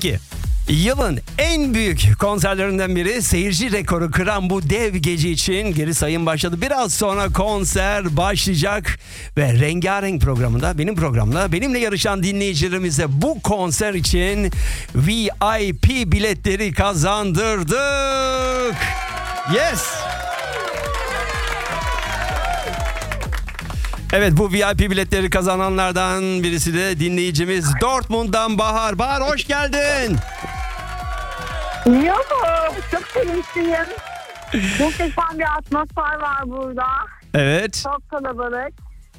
ki yılın en büyük konserlerinden biri, seyirci rekoru kıran bu dev gece için geri sayım başladı. Biraz sonra konser başlayacak ve Rengarenk programında, benim programda benimle yarışan dinleyicilerimize bu konser için VIP biletleri kazandırdık. Yes! Evet, bu VIP biletleri kazananlardan birisi de dinleyicimiz Dortmund'dan Bahar. Bahar, hoş geldin. Yok, çok sevinçliyim. Muhteşem bir atmosfer var burada. Evet. Çok kalabalık.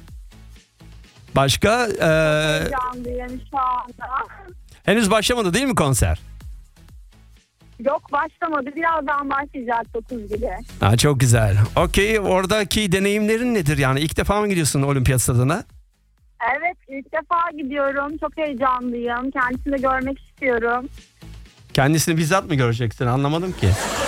Başka? Heyecanlıyım şu anda. Henüz başlamadı değil mi konser? Yok, başlamadı. Birazdan başlayacak 9 gibi. Ha, çok güzel. Okey, oradaki deneyimlerin nedir? Yani ilk defa mı gidiyorsun olimpiyat stadına? Evet, ilk defa gidiyorum. Çok heyecanlıyım. Kendisini de görmek istiyorum. Kendisini bizzat mı göreceksin? Anlamadım ki.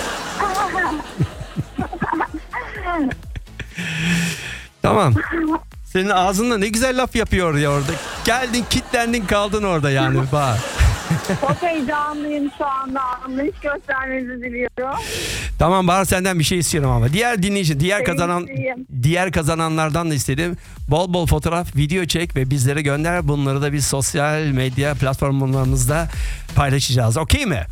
Tamam. Senin ağzında ne güzel laf yapıyor ya orada. Geldin, kilitlendin, kaldın orada yani. Bak. Çok heyecanlıyım şu anda. Anlayış göstermenizi diliyorum. Tamam Bahar, senden bir şey istiyorum ama. Diğer dinleyici, Sevinçliyim. diğer kazananlardan da istedim. Bol bol fotoğraf, video çek ve bizlere gönder. Bunları da biz sosyal medya platformlarımızda paylaşacağız. Okey mi?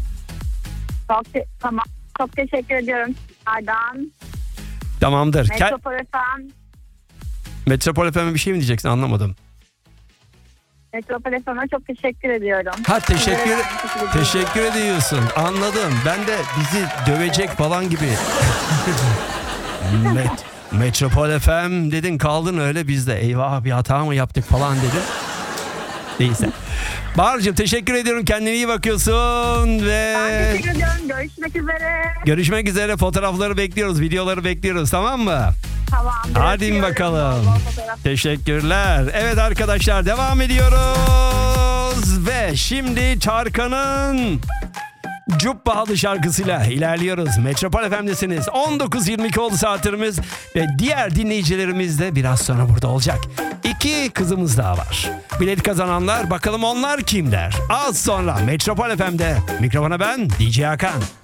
Tamam. Çok teşekkür ediyorum sizlerden. Tamamdır. Metropol FM. Metropol FM'e bir şey mi diyeceksin? Anlamadım. Metropol FM'e çok teşekkür ediyorum. Ha, teşekkür ediyorsun. Anladım. Ben de bizi dövecek falan gibi. Metropol FM dedin, kaldın öyle, biz de eyvah bir hata mı yaptık falan dedim. Neyse. Bahar'cığım, teşekkür ediyorum. Kendine iyi bakıyorsun ve... Ben teşekkür ediyorum. Görüşmek üzere. Görüşmek üzere. Fotoğrafları bekliyoruz, videoları bekliyoruz, tamam mı? Tamam. Hadi bakalım. Teşekkürler. Evet arkadaşlar, devam ediyoruz. Ve şimdi Tarkan'ın Cubba adlı şarkısıyla ilerliyoruz. Metropol FM'desiniz. 19.22 oldu saatlerimiz ve diğer dinleyicilerimiz de biraz sonra burada olacak. 2 kızımız daha var. Bilet kazananlar, bakalım onlar kimler? Az sonra Metropol FM'de. Mikrofona ben DJ Hakan.